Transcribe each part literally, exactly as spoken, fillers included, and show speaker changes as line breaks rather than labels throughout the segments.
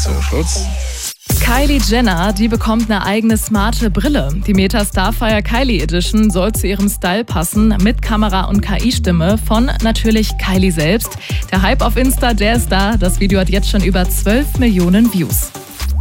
Zum Schutz.
Kylie Jenner, die bekommt eine eigene smarte Brille. Die Meta Starfire Kylie Edition soll zu ihrem Style passen, mit Kamera und K I-Stimme von natürlich Kylie selbst. Der Hype auf Insta, der ist da. Das Video hat jetzt schon über zwölf Millionen Views.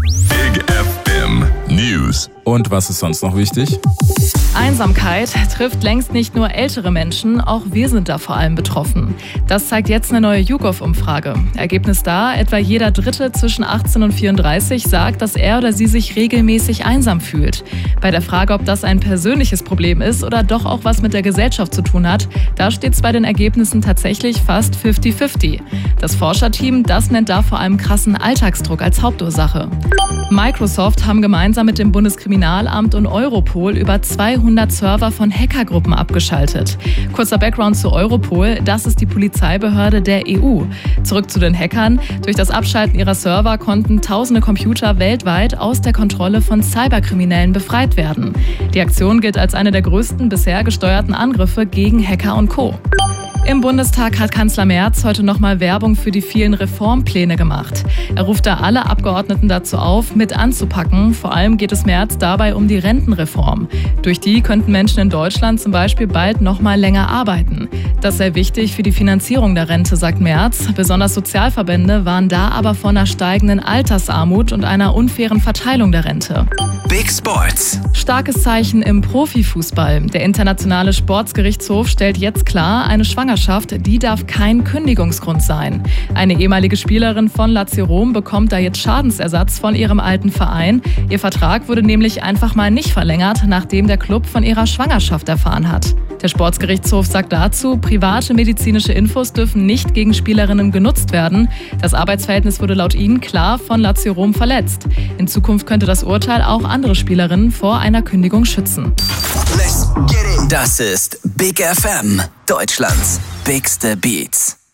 Big F M News.
Und was ist sonst noch wichtig?
Einsamkeit trifft längst nicht nur ältere Menschen, auch wir sind da vor allem betroffen. Das zeigt jetzt eine neue YouGov-Umfrage. Ergebnis da, etwa jeder Dritte zwischen achtzehn und vierunddreißig sagt, dass er oder sie sich regelmäßig einsam fühlt. Bei der Frage, ob das ein persönliches Problem ist oder doch auch was mit der Gesellschaft zu tun hat, da steht es bei den Ergebnissen tatsächlich fast fünfzig fünfzig. Das Forscherteam, das nennt da vor allem krassen Alltagsdruck als Hauptursache. Microsoft haben gemeinsam mit dem Bundeskriminalamt und Europol über zweihundert Server von Hackergruppen abgeschaltet. Kurzer Background zu Europol, das ist die Polizeibehörde der E U. Zurück zu den Hackern. Durch das Abschalten ihrer Server konnten tausende Computer weltweit aus der Kontrolle von Cyberkriminellen befreit werden. Die Aktion gilt als eine der größten bisher gesteuerten Angriffe gegen Hacker und Co. Im Bundestag hat Kanzler Merz heute nochmal Werbung für die vielen Reformpläne gemacht. Er ruft da alle Abgeordneten dazu auf, mit anzupacken. Vor allem geht es Merz dabei um die Rentenreform. Durch die könnten Menschen in Deutschland zum Beispiel bald nochmal länger arbeiten. Das sei wichtig für die Finanzierung der Rente, sagt Merz. Besonders Sozialverbände waren da aber vor einer steigenden Altersarmut und einer unfairen Verteilung der Rente.
Big Sports.
Starkes Zeichen im Profifußball. Der internationale Sportsgerichtshof stellt jetzt klar, eine Schwangerschaft, die darf kein Kündigungsgrund sein. Eine ehemalige Spielerin von Lazio Rom bekommt da jetzt Schadensersatz von ihrem alten Verein. Ihr Vertrag wurde nämlich einfach mal nicht verlängert, nachdem der Club von ihrer Schwangerschaft erfahren hat. Der Sportsgerichtshof sagt dazu, private medizinische Infos dürfen nicht gegen Spielerinnen genutzt werden. Das Arbeitsverhältnis wurde laut ihnen klar von Lazio Rom verletzt. In Zukunft könnte das Urteil auch andere Spielerinnen vor einer Kündigung schützen.
Let's get it. Das ist Big F M, Deutschlands bigste Beats.